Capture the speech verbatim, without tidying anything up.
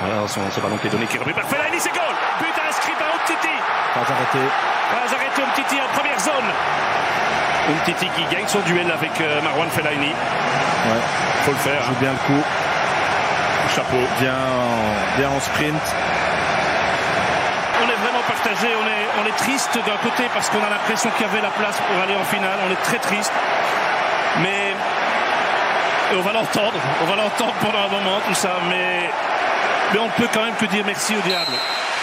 Attention, ce ballon qui est donné, qui est remis par Fellaini, c'est goal. But inscrit par Umtiti. Pas arrêté. Pas arrêté Umtiti en première zone. Umtiti qui gagne son duel avec euh, Marouane Fellaini. Ouais. Faut le faire. Joue bien le coup. Chapeau. Bien en, bien en sprint. On est vraiment partagé, on est, on est triste d'un côté parce qu'on a l'impression qu'il y avait la place pour aller en finale. On est très triste. Mais on va l'entendre. On va l'entendre pendant un moment, tout ça. Mais, mais on ne peut quand même que dire merci au diable.